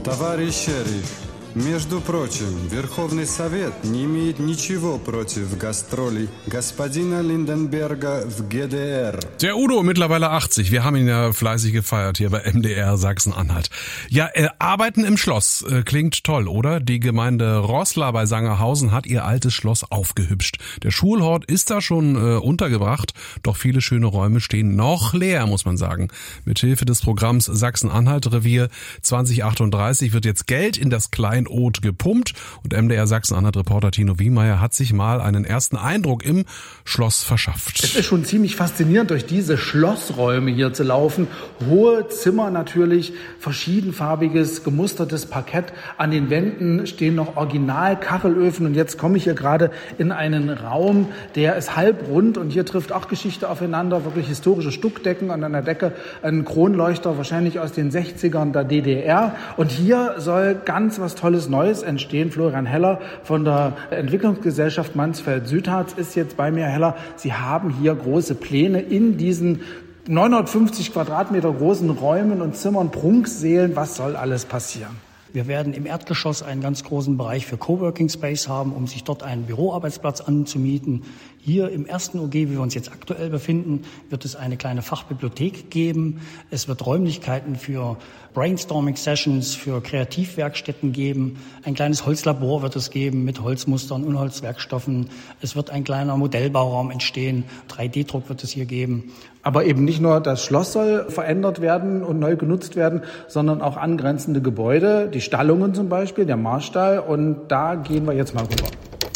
Товарищ шериф, между прочим, Верховный Совет не имеет ничего против гастролей господина Lindenberger в GDR. Der Udo, mittlerweile 80. Wir haben ihn ja fleißig gefeiert hier bei MDR Sachsen-Anhalt. Ja, Arbeiten im Schloss klingt toll, oder? Die Gemeinde Roßla bei Sangerhausen hat ihr altes Schloss aufgehübscht. Der Schulhort ist da schon untergebracht, doch viele schöne Räume stehen noch leer, muss man sagen. Mithilfe des Programms Sachsen-Anhalt-Revier 2038 wird jetzt Geld in das Kleinod gepumpt und MDR Sachsen-Anhalt-Reporter Tino Wiemeyer hat sich mal einen ersten Eindruck im Schloss verschafft. Es ist schon ziemlich faszinierend, durch diese Schlossräume hier zu laufen. Hohe Zimmer natürlich, verschiedenfarbiges, gemustertes Parkett. An den Wänden stehen noch Original-Kachelöfen und jetzt komme ich hier gerade in einen Raum, der ist halbrund und hier trifft auch Geschichte aufeinander, wirklich historische Stuckdecken und an der Decke ein Kronleuchter, wahrscheinlich aus den 60ern der DDR. Und hier soll ganz was Tolles Neues entstehen. Florian Heller von der Entwicklungsgesellschaft Mansfeld-Südharz ist jetzt bei mir. Heller, Sie haben hier große Pläne in diesen 950 Quadratmeter großen Räumen und Zimmern, Prunksälen. Was soll alles passieren? Wir werden im Erdgeschoss einen ganz großen Bereich für Coworking Space haben, um sich dort einen Büroarbeitsplatz anzumieten. Hier im ersten OG, wie wir uns jetzt aktuell befinden, wird es eine kleine Fachbibliothek geben. Es wird Räumlichkeiten für Brainstorming-Sessions, für Kreativwerkstätten geben. Ein kleines Holzlabor wird es geben mit Holzmustern und Holzwerkstoffen. Es wird ein kleiner Modellbauraum entstehen. 3D-Druck wird es hier geben. Aber eben nicht nur das Schloss soll verändert werden und neu genutzt werden, sondern auch angrenzende Gebäude, die Stallungen zum Beispiel, der Marstall. Und da gehen wir jetzt mal rüber.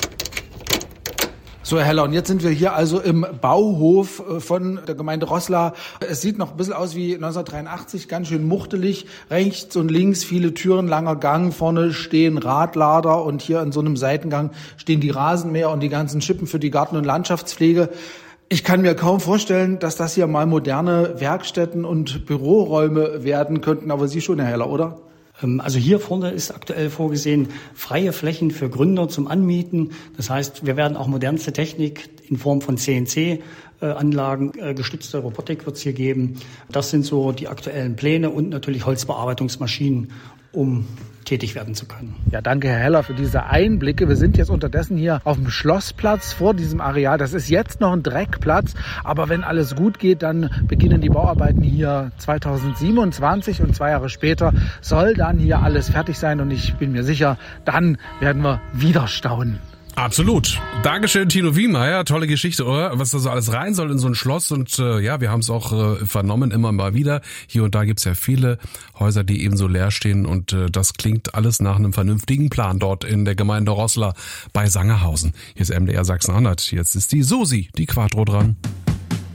So, Herr Heller, und jetzt sind wir hier also im Bauhof von der Gemeinde Roßla. Es sieht noch ein bisschen aus wie 1983, ganz schön muchtelig. Rechts und links viele Türen, langer Gang. Vorne stehen Radlader und hier in so einem Seitengang stehen die Rasenmäher und die ganzen Schippen für die Garten- und Landschaftspflege. Ich kann mir kaum vorstellen, dass das hier mal moderne Werkstätten und Büroräume werden könnten. Aber Sie schon, Herr Heller, oder? Also hier vorne ist aktuell vorgesehen freie Flächen für Gründer zum Anmieten. Das heißt, wir werden auch modernste Technik in Form von CNC-Anlagen, gestützte Robotik wird es hier geben. Das sind so die aktuellen Pläne und natürlich Holzbearbeitungsmaschinen, um tätig werden zu können. Ja, danke, Herr Heller, für diese Einblicke. Wir sind jetzt unterdessen hier auf dem Schlossplatz vor diesem Areal. Das ist jetzt noch ein Dreckplatz, aber wenn alles gut geht, dann beginnen die Bauarbeiten hier 2027 und 2 Jahre später soll dann hier alles fertig sein und ich bin mir sicher, dann werden wir wieder staunen. Absolut. Dankeschön, Tino Wiemeyer. Tolle Geschichte, oder? Was da so alles rein soll in so ein Schloss. Und ja, wir haben es auch vernommen immer mal wieder. Hier und da gibt's ja viele Häuser, die eben so leer stehen. Und das klingt alles nach einem vernünftigen Plan dort in der Gemeinde Roßla bei Sangerhausen. Hier ist MDR Sachsen-Anhalt. Jetzt ist die Susi, die Quattro dran.